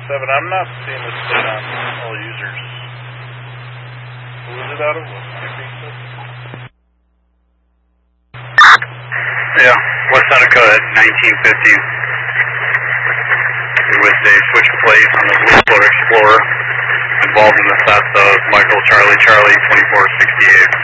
7, I'm not seeing this plate on all users. Who was it out of? Yeah, West Seneca at 1950. With a switch plate on the Blue Florida Explorer involved in the theft of Michael Charlie 2468.